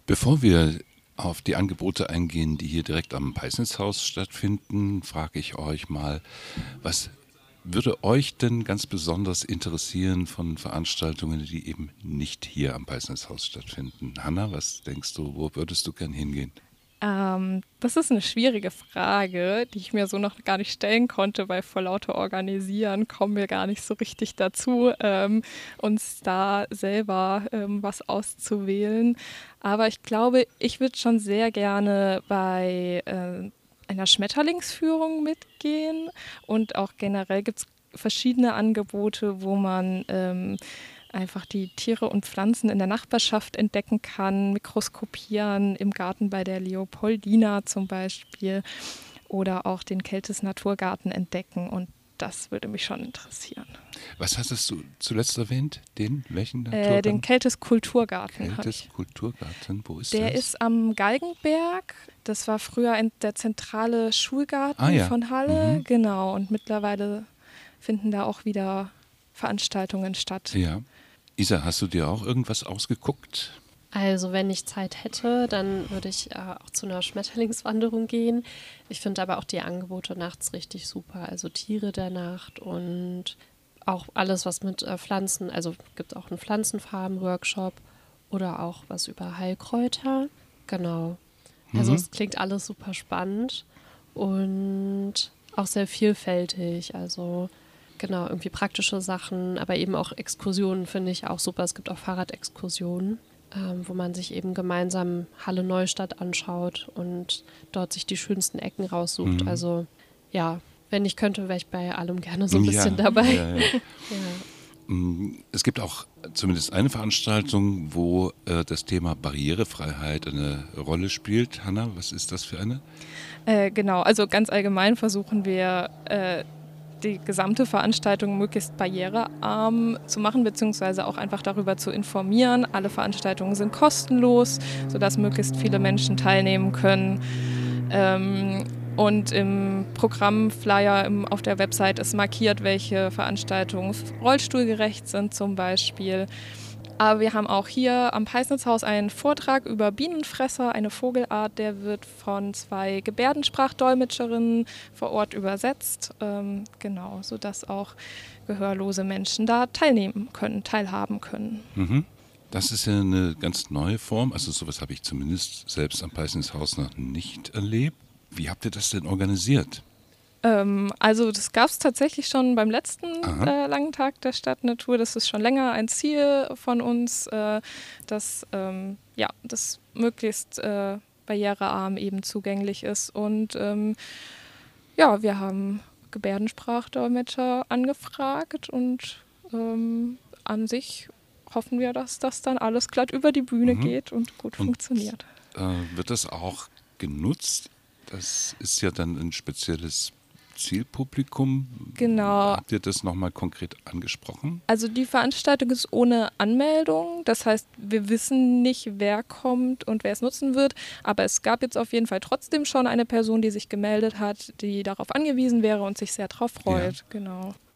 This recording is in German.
Bevor wir auf die Angebote eingehen, die hier direkt am Peisnitzhaus stattfinden, frage ich euch mal, was würde euch denn ganz besonders interessieren von Veranstaltungen, die eben nicht hier am Peisnitzhaus stattfinden? Hanna, was denkst du, wo würdest du gern hingehen? Das ist eine schwierige Frage, die ich mir so noch gar nicht stellen konnte, weil vor lauter Organisieren kommen wir gar nicht so richtig dazu, uns da selber was auszuwählen. Aber ich glaube, ich würde schon sehr gerne bei einer Schmetterlingsführung mitgehen und auch generell gibt es verschiedene Angebote, wo man einfach die Tiere und Pflanzen in der Nachbarschaft entdecken kann, mikroskopieren im Garten bei der Leopoldina zum Beispiel oder auch den Keltis Naturgarten entdecken und das würde mich schon interessieren. Was hattest du zuletzt erwähnt? Welchen Den Naturgarten? Keltis Kulturgarten habe Keltis ich. Kulturgarten, wo ist Der das? ist am Galgenberg. Das war früher der zentrale Ah Schulgarten ja. von Halle. Mhm. Genau. Und mittlerweile finden da auch wieder Veranstaltungen statt. Ja. Isa, hast du dir auch irgendwas ausgeguckt? Also wenn ich Zeit hätte, dann würde ich auch zu einer Schmetterlingswanderung gehen. Ich finde aber auch die Angebote nachts richtig super. Also Tiere der Nacht und auch alles, was mit Pflanzen, also gibt auch einen Pflanzenfarben-Workshop oder auch was über Heilkräuter. Genau. Also Mhm. es klingt alles super spannend und auch sehr vielfältig. Also genau, irgendwie praktische Sachen, aber eben auch Exkursionen finde ich auch super. Es gibt auch Fahrradexkursionen, wo man sich eben gemeinsam Halle Neustadt anschaut und dort sich die schönsten Ecken raussucht. Mhm. Also ja, wenn ich könnte, wäre ich bei allem gerne so ein bisschen Ja, dabei. ja, ja. Ja. Es gibt auch zumindest eine Veranstaltung, wo das Thema Barrierefreiheit eine Rolle spielt. Hanna, was ist das für eine? Genau, also ganz allgemein versuchen wir die gesamte Veranstaltung möglichst barrierearm zu machen, beziehungsweise auch einfach darüber zu informieren. Alle Veranstaltungen sind kostenlos, sodass möglichst viele Menschen teilnehmen können. Und im Programmflyer auf der Website ist markiert, welche Veranstaltungen rollstuhlgerecht sind zum Beispiel. Aber wir haben auch hier am Peisnitzhaus einen Vortrag über Bienenfresser, eine Vogelart, der wird von 2 Gebärdensprachdolmetscherinnen vor Ort übersetzt. Genau, sodass auch gehörlose Menschen da teilhaben können. Mhm. Das ist ja eine ganz neue Form. Also sowas habe ich zumindest selbst am Peisnitzhaus noch nicht erlebt. Wie habt ihr das denn organisiert? Also das gab es tatsächlich schon beim letzten langen Tag der Stadtnatur. Das ist schon länger ein Ziel von uns, dass das möglichst barrierearm eben zugänglich ist. Und wir haben Gebärdensprachdolmetscher angefragt und an sich hoffen wir, dass das dann alles glatt über die Bühne geht und gut Und funktioniert. wird das auch genutzt? Das ist ja dann ein spezielles Zielpublikum. Genau. Habt ihr das nochmal konkret angesprochen? Also die Veranstaltung ist ohne Anmeldung. Das heißt, wir wissen nicht, wer kommt und wer es nutzen wird. Aber es gab jetzt auf jeden Fall trotzdem schon eine Person, die sich gemeldet hat, die darauf angewiesen wäre und sich sehr darauf freut. Ja. Genau.